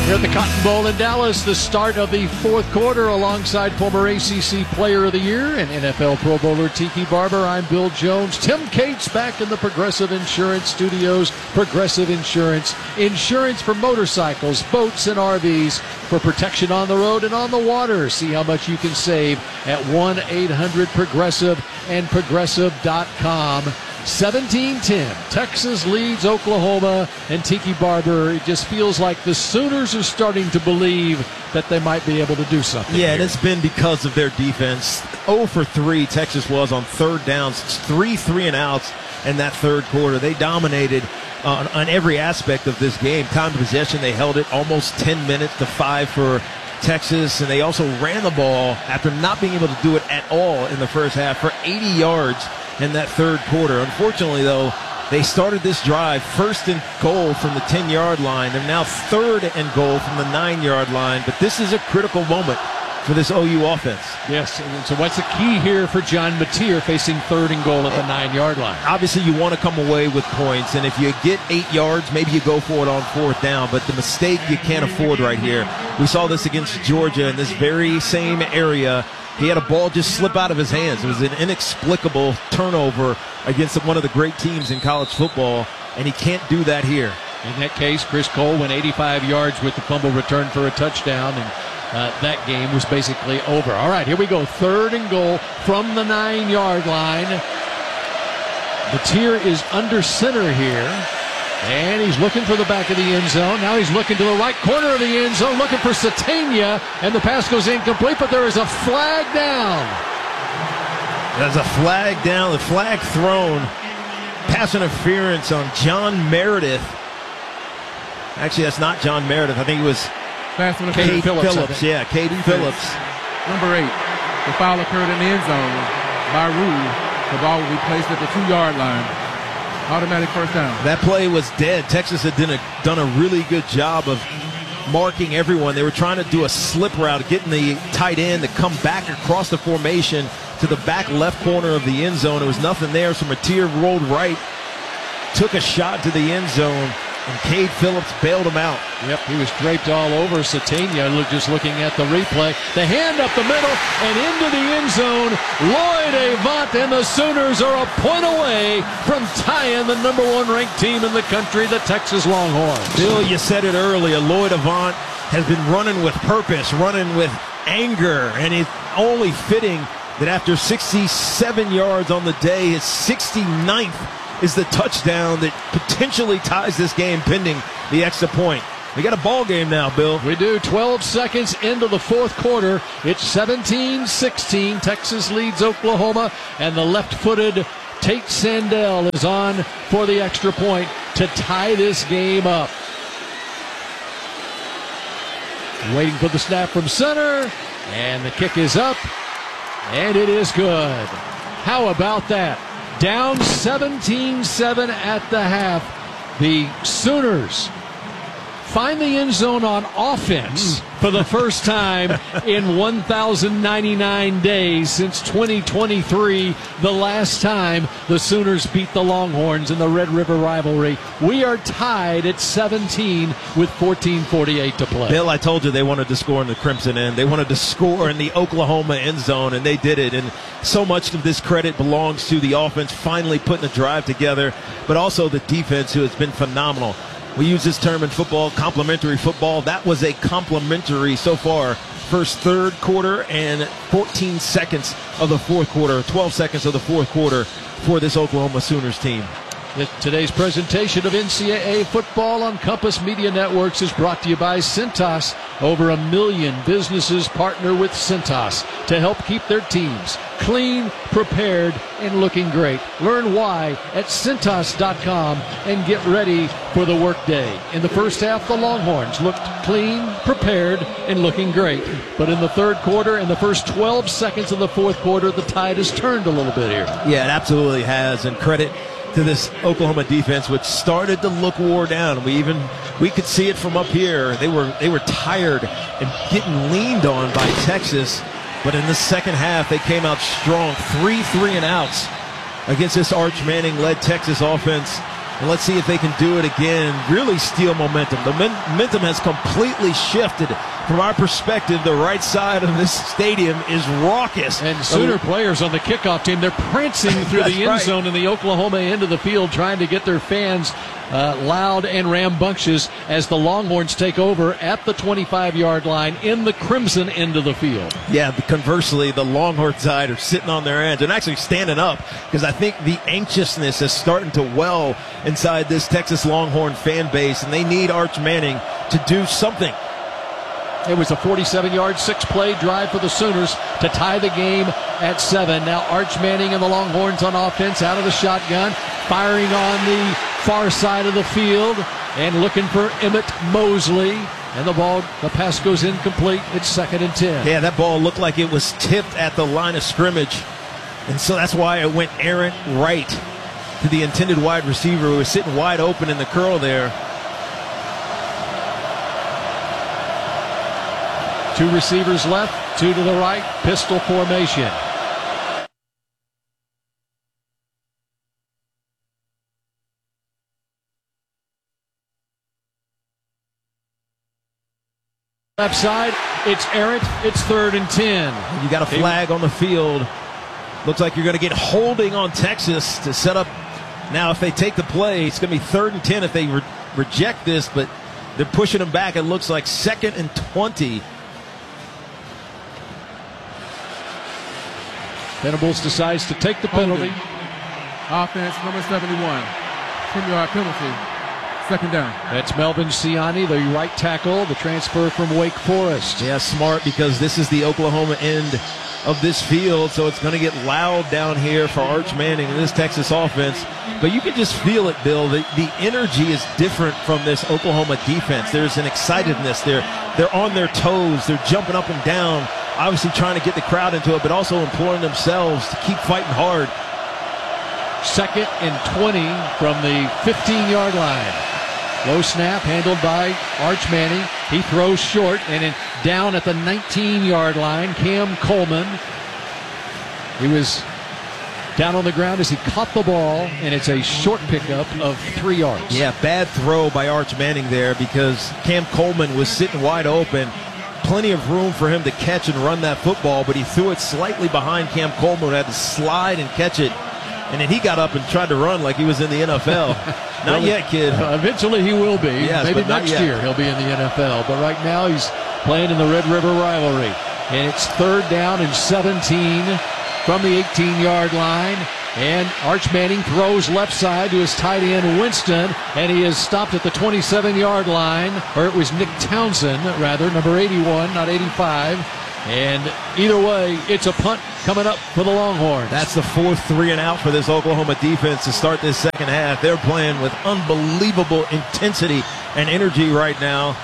Here at the Cotton Bowl in Dallas, the start of the fourth quarter alongside former ACC Player of the Year and NFL Pro Bowler Tiki Barber. I'm Bill Jones. Tim Cates back in the Progressive Insurance Studios. Progressive Insurance. Insurance for motorcycles, boats, and RVs for protection on the road and on the water. See how much you can save at 1-800-PROGRESSIVE and Progressive.com. 17-10. Texas leads Oklahoma, and Tiki Barber, it just feels like the Sooners are starting to believe that they might be able to do something. Yeah, and it's been because of their defense. 0 for 3 Texas was on third downs. It's 3 3-and-outs in that third quarter. They dominated on every aspect of this game. Time to possession, they held it almost 10 minutes to 5 for Texas, and they also ran the ball after not being able to do it at all in the first half for 80 yards in that third quarter. Unfortunately, though, they started this drive first and goal from the 10-yard line. They're now third and goal from the 9-yard line, but this is a critical moment for this OU offense. Yes, and so what's the key here for John Mateer facing third and goal at the 9-yard line? Obviously, you want to come away with points, and if you get 8 yards, maybe you go for it on fourth down, but the mistake you can't afford right here. We saw this against Georgia in this very same area. He had a ball just slip out of his hands. It was an inexplicable turnover against one of the great teams in college football, and he can't do that here. In that case, Chris Cole went 85 yards with the fumble return for a touchdown, and that game was basically over. All right, here we go. Third and goal from the 9-yard line. Mateer is under center here. And he's looking for the back of the end zone. Now he's looking to the right corner of the end zone, looking for Satania, and the pass goes incomplete, but there is a flag down. There's a flag down, the flag thrown. Pass interference on John Meredith. Actually, that's not John Meredith. I think it was Cade Phillips. Yeah, Cade Phillips. Number 8, the foul occurred in the end zone. By rule, the ball will be placed at the 2-yard line. Automatic first down. That play was dead. Texas had done a really good job of marking everyone. They were trying to do a slip route, getting the tight end to come back across the formation to the back left corner of the end zone. There was nothing there, so Mateer rolled right, took a shot to the end zone, and Cade Phillips bailed him out. Yep, he was draped all over Satania, just looking at the replay. The hand up the middle and into the end zone. Lloyd Avant and the Sooners are a point away from tying the number 1 ranked team in the country, the Texas Longhorns. Bill, you said it earlier. Lloyd Avant has been running with purpose, running with anger, and it's only fitting that after 67 yards on the day, his 69th is the touchdown that potentially ties this game pending the extra point. We got a ball game now, Bill. We do. 12 seconds into the fourth quarter. It's 17-16. Texas leads Oklahoma, and the left-footed Tate Sandell is on for the extra point to tie this game up. Waiting for the snap from center, and the kick is up, and it is good. How about that? Down 17-7 at the half. The Sooners find the end zone on offense for the first time in 1,099 days since 2023, the last time the Sooners beat the Longhorns in the Red River rivalry. We are tied at 17 with 14:48 to play. Bill, I told you they wanted to score in the Crimson end. They wanted to score in the Oklahoma end zone, and they did it. And so much of this credit belongs to the offense finally putting a drive together, but also the defense, who has been phenomenal. We use this term in football, complementary football. That was a complimentary so far. First third quarter and 14 seconds of the fourth quarter, 12 seconds of the fourth quarter for this Oklahoma Sooners team. Today's presentation of NCAA football on Compass Media Networks is brought to you by Cintas. Over 1 million businesses partner with Cintas to help keep their teams clean, prepared, and looking great. Learn why at Cintas.com and get ready for the workday. In the first half, the Longhorns looked clean, prepared, and looking great. But in the third quarter and the first 12 seconds of the fourth quarter, the tide has turned a little bit here. Yeah, it absolutely has, and credit to this Oklahoma defense, which started to look wore down. We could see it from up here. They were tired and getting leaned on by Texas, but in the second half they came out strong. 3 3-and-outs against this Arch Manning-led Texas offense. And let's see if they can do it again, really steal momentum. The momentum has completely shifted. From our perspective, the right side of this stadium is raucous. And Sooner players on the kickoff team, they're prancing through the end zone in the Oklahoma end of the field, trying to get their fans loud and rambunctious as the Longhorns take over at the 25-yard line in the Crimson end of the field. Yeah, conversely, the Longhorn side are sitting on their ends and actually standing up because I think the anxiousness is starting to well inside this Texas Longhorn fan base, and they need Arch Manning to do something. It was a 47-yard, 6-play drive for the Sooners to tie the game at 7. Now Arch Manning and the Longhorns on offense out of the shotgun, firing on the far side of the field and looking for Emmett Mosley. And the pass goes incomplete. It's 2nd and 10. Yeah, that ball looked like it was tipped at the line of scrimmage. And so that's why it went errant right to the intended wide receiver who was sitting wide open in the curl there. 2 receivers left, 2 to the right, pistol formation. Left side, it's errant, it's 3rd and 10. You got a flag on the field. Looks like you're going to get holding on Texas to set up. Now, if they take the play, it's going to be 3rd and 10 if they reject this, but they're pushing them back. It looks like 2nd and 20. Venables decides to take the penalty. Offense, number 71. 10-yard penalty. 2nd down. That's Melvin Ciani, the right tackle, the transfer from Wake Forest. Yeah, smart, because this is the Oklahoma end of this field, so it's going to get loud down here for Arch Manning and this Texas offense. But you can just feel it, Bill. The energy is different from this Oklahoma defense. There's an excitedness. They're on their toes. They're jumping up and down, obviously trying to get the crowd into it, but also imploring themselves to keep fighting hard. 2nd and 20 from the 15-yard line. Low snap handled by Arch Manning. He throws short and down at the 19-yard line. Cam Coleman. He was down on the ground as he caught the ball, and it's a short pickup of 3 yards. Yeah, bad throw by Arch Manning there because Cam Coleman was sitting wide open. Plenty of room for him to catch and run that football, but he threw it slightly behind Cam Coleman, who had to slide and catch it. And then he got up and tried to run like he was in the NFL. Not yet, kid. Eventually he will be. Yes, maybe next year he'll be in the NFL. But right now he's playing in the Red River rivalry. And it's 3rd down and 17 from the 18-yard line. And Arch Manning throws left side to his tight end, Winston. And he is stopped at the 27-yard line. Or it was Nick Townsend, rather, number 81, not 85. And either way, it's a punt coming up for the Longhorns. That's the 4th 3-and-out for this Oklahoma defense to start this second half. They're playing with unbelievable intensity and energy right now.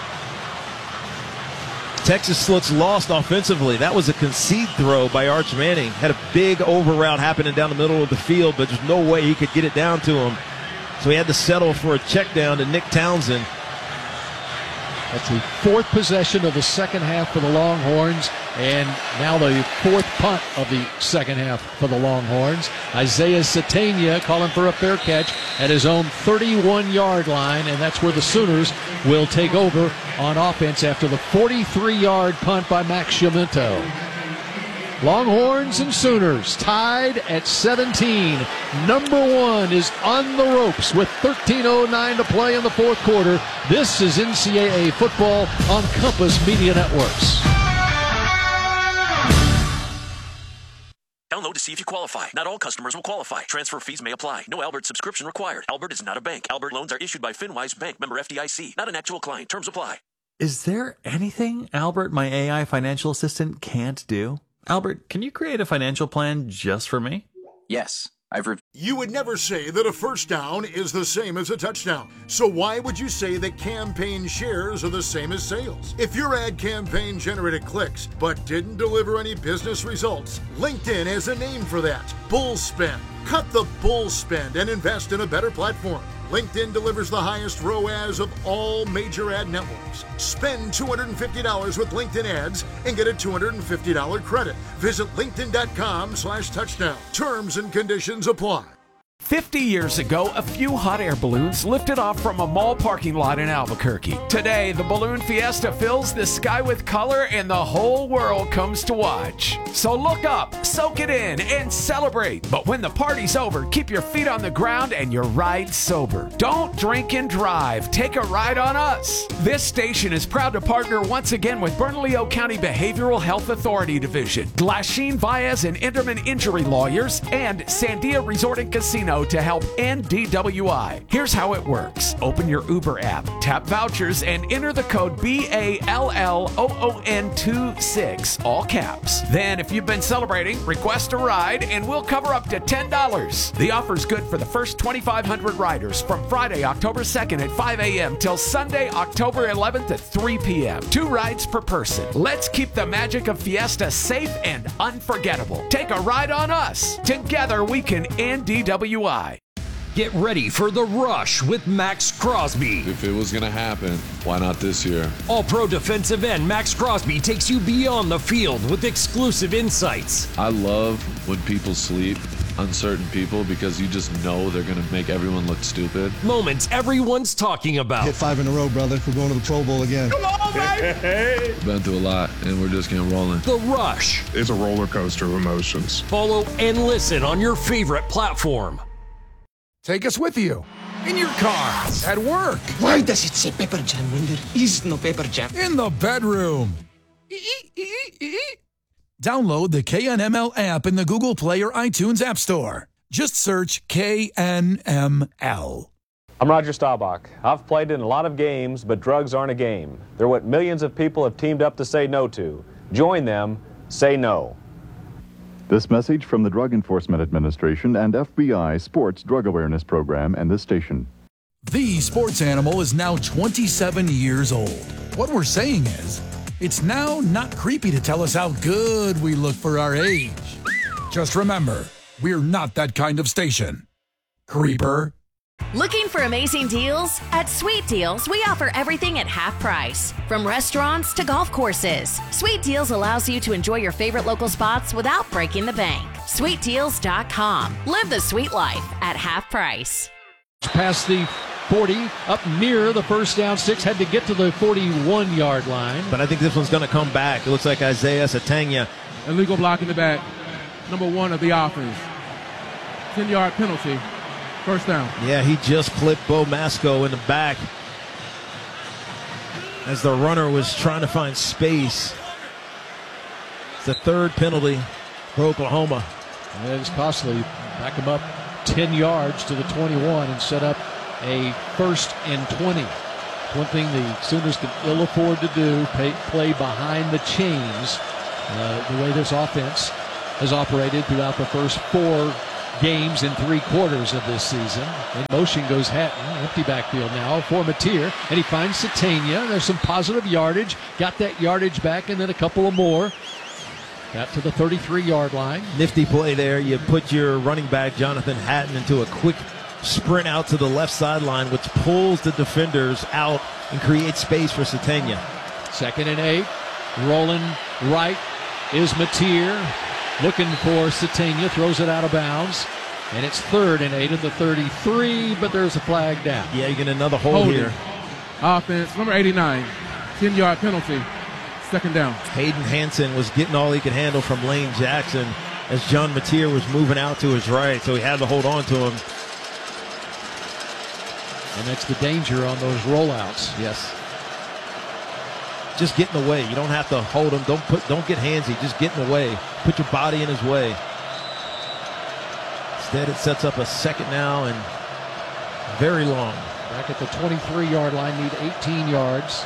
Texas looks lost offensively. That was a concede throw by Arch Manning. Had a big over route happening down the middle of the field, but there's no way he could get it down to him. So he had to settle for a check down to Nick Townsend. That's the 4th possession of the second half for the Longhorns, and now the 4th punt of the second half for the Longhorns. Isaiah Satania calling for a fair catch at his own 31-yard line, and that's where the Sooners will take over on offense after the 43-yard punt by Max Chiamento. Longhorns and Sooners tied at 17. Number 1 is on the ropes with 13:09 to play in the 4th quarter. This is NCAA football on Compass Media Networks. Download to see if you qualify. Not all customers will qualify. Transfer fees may apply. No Albert subscription required. Albert is not a bank. Albert loans are issued by FinWise Bank, member FDIC. Not an actual client. Terms apply. Is there anything Albert, my AI financial assistant, can't do? Albert, can you create a financial plan just for me? Yes. You would never say that a first down is the same as a touchdown. So why would you say that campaign shares are the same as sales? If your ad campaign generated clicks but didn't deliver any business results, LinkedIn has a name for that. Bull spend. Cut the bull spend and invest in a better platform. LinkedIn delivers the highest ROAS of all major ad networks. Spend $250 with LinkedIn ads and get a $250 credit. Visit linkedin.com/touchdown. Terms and conditions apply. 50 years ago, a few hot air balloons lifted off from a mall parking lot in Albuquerque. Today, the Balloon Fiesta fills the sky with color and the whole world comes to watch. So look up, soak it in, and celebrate. But when the party's over, keep your feet on the ground and your ride sober. Don't drink and drive. Take a ride on us. This station is proud to partner once again with Bernalillo County Behavioral Health Authority Division, Glasheen, Baez, and Enderman Injury Lawyers, and Sandia Resort and Casino to help end DWI. Here's how it works. Open your Uber app, tap vouchers, and enter the code BALLOON26, all caps. Then, if you've been celebrating, request a ride, and we'll cover up to $10. The offer's good for the first 2,500 riders from Friday, October 2nd at 5 a.m. till Sunday, October 11th at 3 p.m. 2 rides per person. Let's keep the magic of Fiesta safe and unforgettable. Take a ride on us. Together, we can end DWI. Get ready for the rush with Max Crosby. If it was going to happen, why not this year? All-pro defensive end Max Crosby takes you beyond the field with exclusive insights. I love when people sleep, uncertain people, because you just know they're going to make everyone look stupid. Moments everyone's talking about. Hit 5 in a row, brother. We're going to the Pro Bowl again. Come on, baby! Been through a lot, and we're just getting rolling. The Rush. It's a roller coaster of emotions. Follow and listen on your favorite platform. Take us with you. In your car. At work. Why does it say Pepper Jam when there is no Pepper Jam? In the bedroom. Download the KNML app in the Google Play or iTunes App Store. Just search KNML. I'm Roger Staubach. I've played in a lot of games, but drugs aren't a game. They're what millions of people have teamed up to say no to. Join them. Say no. This message from the Drug Enforcement Administration and FBI Sports Drug Awareness Program and this station. The sports animal is now 27 years old. What we're saying is, it's now not creepy to tell us how good we look for our age. Just remember, we're not that kind of station. Creeper. Looking for amazing deals? At Sweet Deals, we offer everything at half price. From restaurants to golf courses, Sweet Deals allows you to enjoy your favorite local spots without breaking the bank. SweetDeals.com. Live the sweet life at half price. Past the 40, up near the first down sticks, had to get to the 41-yard line. But I think this one's going to come back. It looks like Isaiah Sategna. Illegal block in the back. Number 1 of the offense. 10-yard penalty. First down. Yeah, he just clipped Bo Masco in the back as the runner was trying to find space. It's the 3rd penalty for Oklahoma. It was costly. Back him up 10 yards to the 21 and set up a 1st and 20. One thing the Sooners can ill afford to do, play behind the chains, the way this offense has operated throughout the first 4 games in 3 quarters of this season. In motion goes Hatton. Empty backfield now for Mateer. And he finds Sategna. There's some positive yardage. Got that yardage back and then a couple of more. Got to the 33-yard line. Nifty play there. You put your running back, Jonathan Hatton, into a quick sprint out to the left sideline, which pulls the defenders out and creates space for Sategna. 2nd and 8. Rolling right is Mateer. Looking for Sategna, throws it out of bounds, and it's 3rd and 8 at the 33, but there's a flag down. Yeah, you get another hold here. Offense, number 89, 10-yard penalty, 2nd down. Hayden Hansen was getting all he could handle from Lane Jackson as John Mateer was moving out to his right, so he had to hold on to him. And that's the danger on those rollouts. Yes. Just get in the way. You don't have to hold him. Don't get handsy. Just get in the way. Put your body in his way. Instead, it sets up a 2nd now and very long. Back at the 23-yard line, need 18 yards.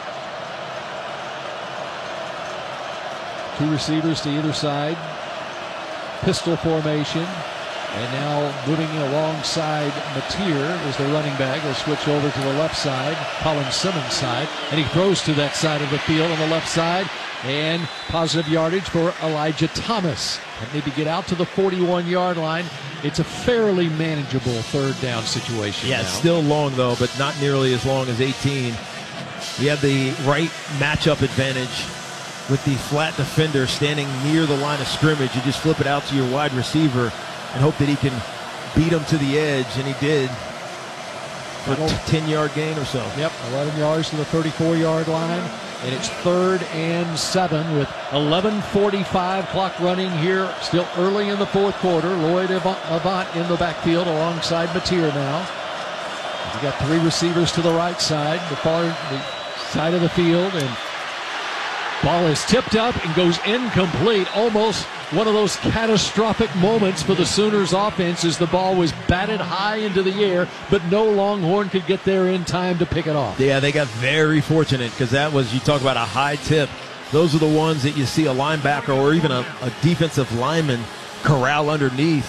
2 receivers to either side. Pistol formation. And now moving alongside Mateer is the running back. He'll switch over to the left side, Colin Simmons' side. And he throws to that side of the field on the left side. And positive yardage for Elijah Thomas. And maybe get out to the 41-yard line. It's a fairly manageable 3rd down situation. Yeah, now. It's still long, though, but not nearly as long as 18. You have the right matchup advantage with the flat defender standing near the line of scrimmage. You just flip it out to your wide receiver and hope that he can beat him to the edge, and he did. For a 10-yard gain or so. Yep, 11 yards to the 34-yard line. And it's 3rd and 7 with 11:45 clock running here. Still early in the fourth quarter. Lloyd Avant in the backfield alongside Mateer now. You got 3 receivers to the right side, the side of the field, and ball is tipped up and goes incomplete. Almost one of those catastrophic moments for the Sooners offense as the ball was batted high into the air, but no Longhorn could get there in time to pick it off. Yeah, they got very fortunate because that was, you talk about a high tip. Those are the ones that you see a linebacker or even a defensive lineman corral underneath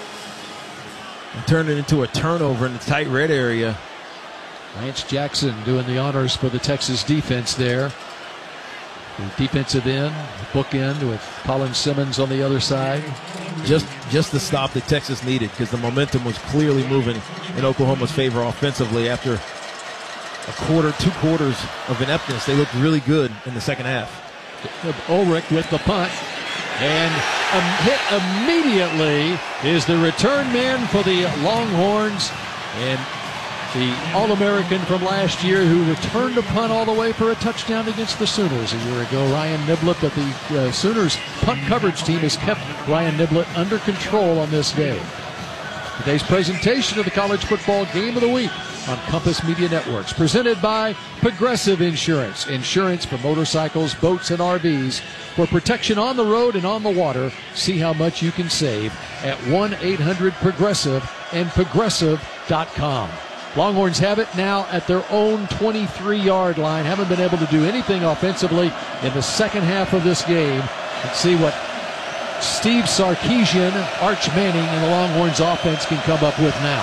and turn it into a turnover in the tight red area. Lance Jackson doing the honors for the Texas defense there. The defensive end, bookend with Colin Simmons on the other side. Just the stop that Texas needed because the momentum was clearly moving in Oklahoma's favor offensively after a quarter, 2 quarters of ineptness. They looked really good in the second half. Ulrich with the punt. And hit immediately is the return man for the Longhorns. And the All-American from last year who returned a punt all the way for a touchdown against the Sooners a year ago, Ryan Niblett. But the Sooners punt coverage team has kept Ryan Niblett under control on this day. Today's presentation of the College Football Game of the Week on Compass Media Networks, presented by Progressive Insurance. Insurance for motorcycles, boats, and RVs. For protection on the road and on the water, see how much you can save at 1-800-PROGRESSIVE and Progressive.com. Longhorns have it now at their own 23-yard line. Haven't been able to do anything offensively in the second half of this game. Let's see what Steve Sarkisian, Arch Manning, and the Longhorns offense can come up with now.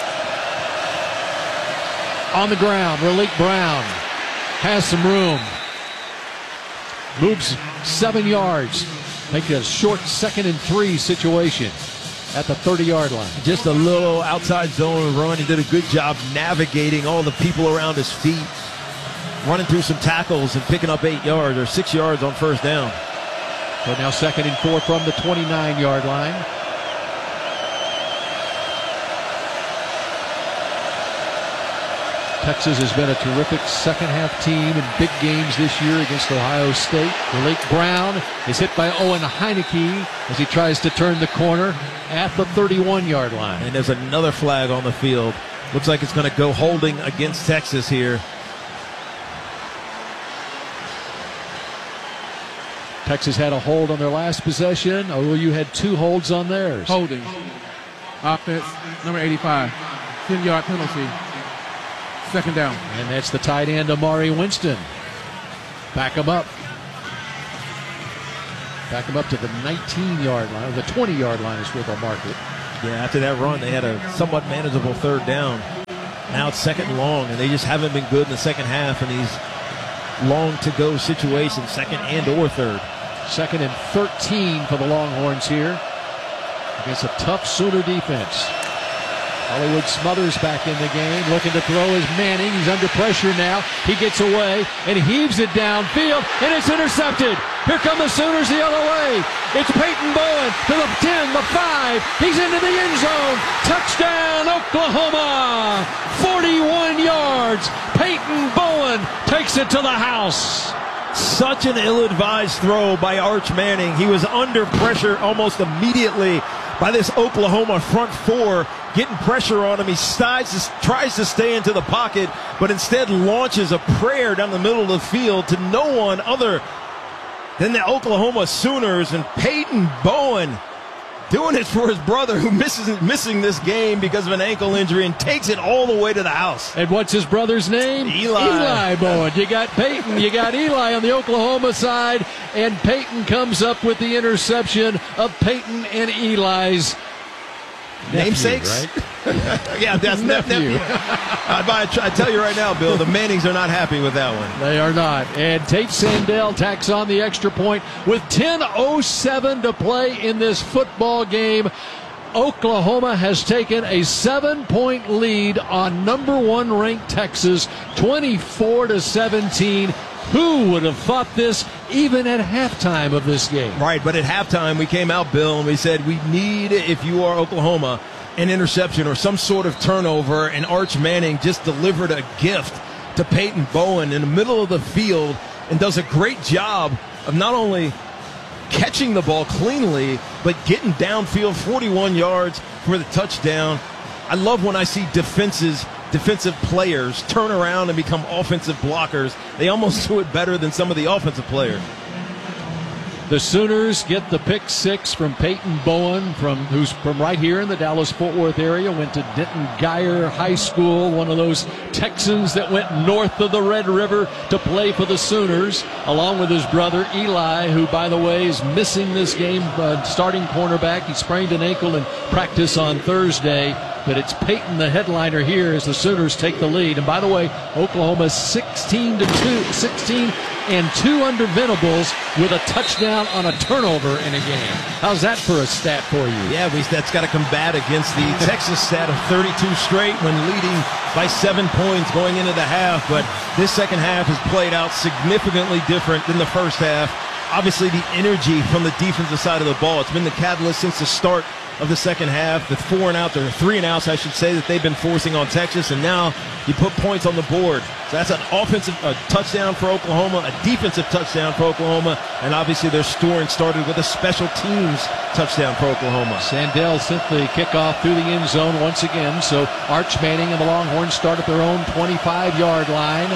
On the ground, Raleek Brown has some room. Moves 7 yards. Make it a short 2nd and 3 situation at the 30-yard line. Just a little outside zone run. He did a good job navigating all the people around his feet, running through some tackles and picking up 8 yards or 6 yards on first down. So now 2nd and 4 from the 29-yard line. Texas has been a terrific second-half team in big games this year against Ohio State. Raleek Brown is hit by Owen Heineke as he tries to turn the corner at the 31-yard line. And there's another flag on the field. Looks like it's going to go holding against Texas here. Texas had a hold on their last possession. OU had 2 holds on theirs. Holding. Offense, number 85. 10-yard penalty. 2nd down. And that's the tight end, Amari Winston. Back him up. Back him up to the 19-yard line, or the 20-yard line is where they'll mark it. Yeah, after that run, they had a somewhat manageable 3rd down. Now it's 2nd and long, and they just haven't been good in the second half in these long-to-go situations, 2nd and or 3rd. 2nd and 13 for the Longhorns here against a tough Sooner defense. Hollywood Smothers back in the game, looking to throw is Manning. He's under pressure now. He gets away and heaves it downfield, and it's intercepted. Here come the Sooners the other way. It's Peyton Bowen to the 10, the 5. He's into the end zone. Touchdown, Oklahoma. 41 yards. Peyton Bowen takes it to the house. Such an ill-advised throw by Arch Manning. He was under pressure almost immediately by this Oklahoma front 4, getting pressure on him. He tries to stay into the pocket, but instead launches a prayer down the middle of the field to no one other than the Oklahoma Sooners. And Peyton Bowen doing it for his brother, who missing this game because of an ankle injury, and takes it all the way to the house. And what's his brother's name? Eli Bowen. You got Peyton, you got Eli on the Oklahoma side, and Peyton comes up with the interception of Peyton and Eli's namesakes, right? Yeah, that's nephew. I tell you right now, Bill, the Mannings are not happy with that one. They are not. And Tate Sandell tacks on the extra point with 10:07 to play in this football game. Oklahoma has taken a 7-point lead on number 1 ranked Texas, 24-17. Who would have thought this even at halftime of this game? Right, but at halftime we came out, Bill, and we said we need, if you are Oklahoma, an interception or some sort of turnover, and Arch Manning just delivered a gift to Peyton Bowen in the middle of the field and does a great job of not only catching the ball cleanly, but getting downfield 41 yards for the touchdown. I love when I see defensive players turn around and become offensive blockers. They almost do it better than some of the offensive players. The Sooners get the pick 6 from Peyton Bowen, who's from right here in the Dallas-Fort Worth area, went to Denton Guyer High School, one of those Texans that went north of the Red River to play for the Sooners, along with his brother Eli, who, by the way, is missing this game, starting cornerback. He sprained an ankle in practice on Thursday. But it's Peyton, the headliner here, as the Sooners take the lead. And by the way, Oklahoma 16 and 2 under Venables with a touchdown on a turnover in a game. How's that for a stat for you? Yeah, that's got to combat against the Texas stat of 32 straight when leading by 7 points going into the half. But this second half has played out significantly different than the first half. Obviously, the energy from the defensive side of the ball, it's been the catalyst since the start of the second half, the 4 and out, or 3 and outs, I should say, that they've been forcing on Texas, and now you put points on the board. So that's an offensive touchdown for Oklahoma, a defensive touchdown for Oklahoma, and obviously their scoring started with a special teams touchdown for Oklahoma. Sandell sent the kickoff through the end zone once again, so Arch Manning and the Longhorns start at their own 25-yard line,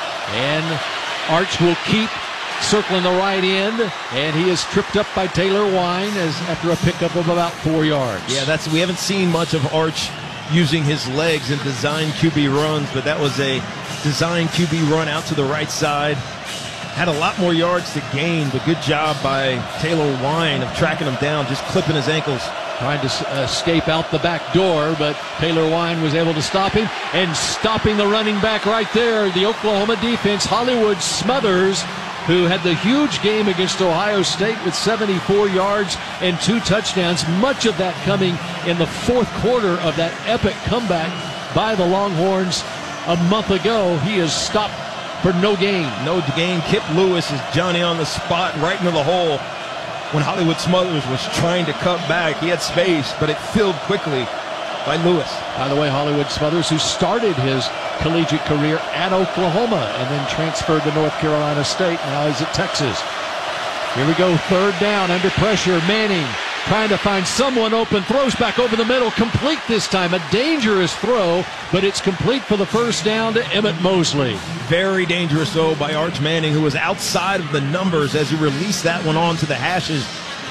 and Arch will keep circling the right end, and he is tripped up by Taylor Wine after a pickup of about 4 yards. Yeah, we haven't seen much of Arch using his legs in design QB runs, but that was a design QB run out to the right side. Had a lot more yards to gain, but good job by Taylor Wine of tracking him down, just clipping his ankles. Trying to escape out the back door, but Taylor Wine was able to stop him, and stopping the running back right there, the Oklahoma defense, Hollywood Smothers, who had the huge game against Ohio State with 74 yards and 2 touchdowns, much of that coming in the fourth quarter of that epic comeback by the Longhorns a month ago. He is stopped for no gain. No gain. Kip Lewis is Johnny on the spot right into the hole when Hollywood Smothers was trying to cut back. He had space, but it filled quickly by Lewis. By the way, Hollywood Smothers, who started his collegiate career at Oklahoma and then transferred to North Carolina State. Now he's at Texas. Here we go, 3rd down, under pressure. Manning trying to find someone open, throws back over the middle, complete this time. A dangerous throw, but it's complete for the 1st down to Emmett Mosley. Very dangerous throw by Arch Manning, who was outside of the numbers as he released that one onto the hashes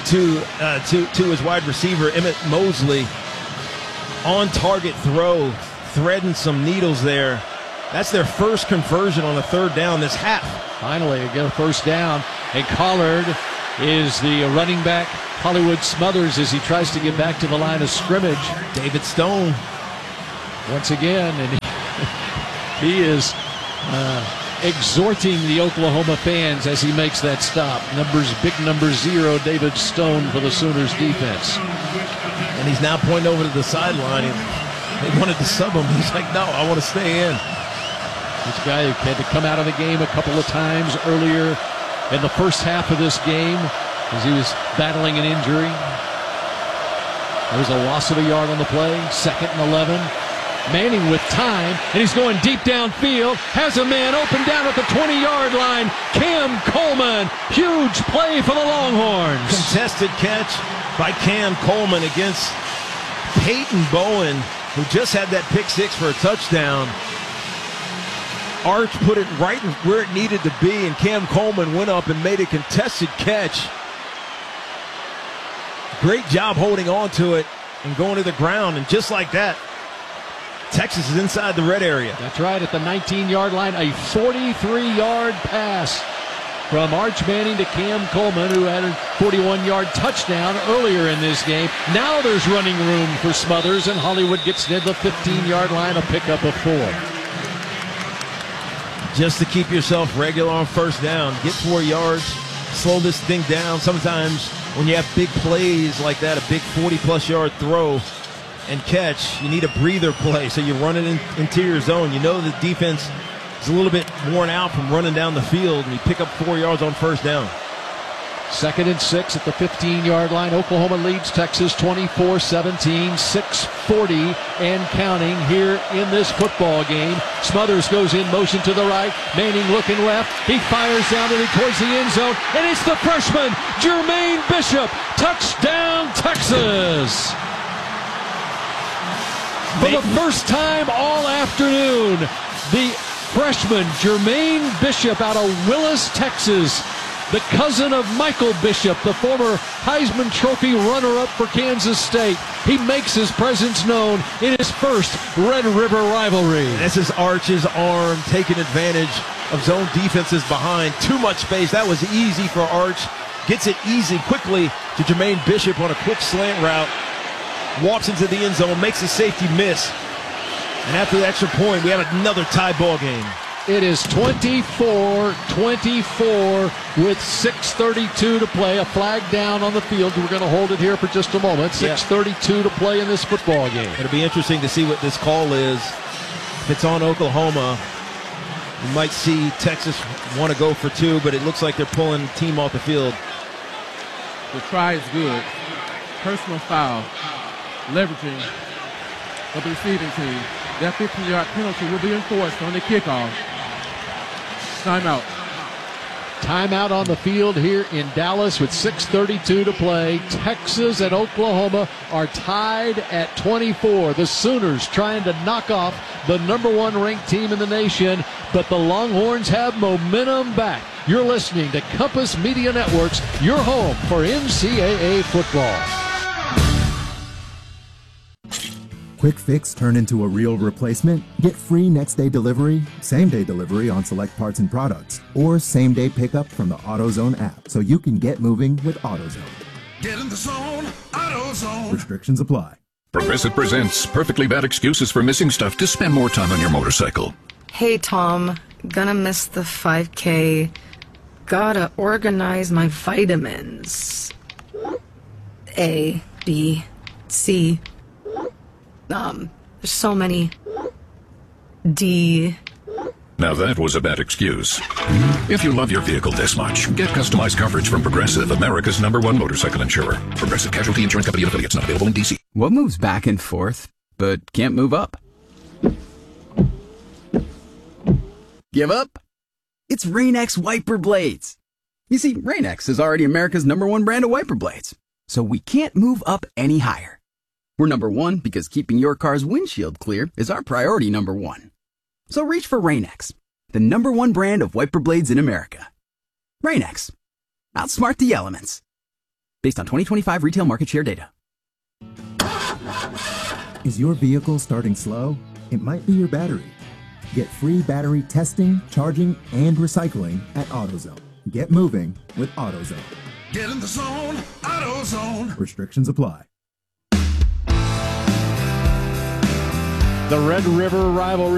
to his wide receiver, Emmett Mosley. On target throw, threading some needles there. That's their first conversion on a 3rd down this half. Finally, again, 1st down. And Collard is the running back. Hollywood Smothers as he tries to get back to the line of scrimmage. David Stone. Once again, and he is exhorting the Oklahoma fans as he makes that stop. Big number 0, David Stone for the Sooners defense. And he's now pointing over to the sideline. They wanted to sub him. He's like, no, I want to stay in. This guy had to come out of the game a couple of times earlier in the first half of this game as he was battling an injury. There was a loss of a yard on the play, 2nd and 11. Manning with time, and he's going deep downfield. Has a man open down at the 20-yard line. Cam Coleman, huge play for the Longhorns. Contested catch by Cam Coleman against Peyton Bowen, who just had that pick 6 for a touchdown. Arch put it right where it needed to be, and Cam Coleman went up and made a contested catch. Great job holding on to it and going to the ground, and just like that, Texas is inside the red area. That's right, at the 19-yard line, a 43-yard pass from Arch Manning to Cam Coleman, who had a 41-yard touchdown earlier in this game. Now there's running room for Smothers, and Hollywood gets near the 15-yard line, a pickup of 4. Just to keep yourself regular on 1st down, get 4 yards, slow this thing down. Sometimes when you have big plays like that, a big 40-plus yard throw and catch, you need a breather play, so you run it in interior zone. You know the defense is a little bit worn out from running down the field, and you pick up 4 yards on 1st down. 2nd and 6 at the 15-yard line. Oklahoma leads Texas 24-17, 6:40 and counting here in this football game. Smothers goes in motion to the right. Manning looking left. He fires down towards the end zone, and it's the freshman, Jermaine Bishop. Touchdown, Texas! For the first time all afternoon, the freshman, Jermaine Bishop, out of Willis, Texas, the cousin of Michael Bishop, the former Heisman Trophy runner-up for Kansas State. He makes his presence known in his first Red River rivalry. This is Arch's arm taking advantage of zone defenses behind. Too much space. That was easy for Arch. Gets it easy quickly to Jermaine Bishop on a quick slant route. Walks into the end zone, makes a safety miss. And after the extra point, we have another tie ball game. It is 24-24 with 6:32 to play. A flag down on the field. We're going to hold it here for just a moment. 6:32 to play in this football game. It'll be interesting to see what this call is. If it's on Oklahoma, you might see Texas want to go for 2, but it looks like they're pulling the team off the field. The try is good. Personal foul. Leveraging of the receiving team. That 15-yard penalty will be enforced on the kickoff. Timeout. Timeout on the field here in Dallas with 6:32 to play. Texas and Oklahoma are tied at 24. The Sooners trying to knock off the #1 ranked team in the nation, but the Longhorns have momentum back. You're listening to Compass Media Networks, your home for NCAA football. Quick fix turn into a real replacement? Get free next-day delivery, same-day delivery on select parts and products, or same-day pickup from the AutoZone app so you can get moving with AutoZone. Get in the zone, AutoZone. Restrictions apply. Progressive presents Perfectly Bad Excuses for Missing Stuff to Spend More Time on Your Motorcycle. Hey, Tom. Gonna miss the 5K. Gotta organize my vitamins. A, B, C. There's so many. D. Now that was a bad excuse. If you love your vehicle this much, get customized coverage from Progressive, America's #1 motorcycle insurer. Progressive Casualty Insurance Company and affiliates, not available in D.C. What moves back and forth, but can't move up? Give up? It's Rain-X wiper blades. You see, Rain-X is already America's #1 brand of wiper blades, so we can't move up any higher. We're #1 because keeping your car's windshield clear is our priority #1. So reach for Rain-X, the #1 brand of wiper blades in America. Rain-X. Outsmart the elements. Based on 2025 retail market share data. Is your vehicle starting slow? It might be your battery. Get free battery testing, charging, and recycling at AutoZone. Get moving with AutoZone. Get in the zone, AutoZone. Restrictions apply. The Red River rivalry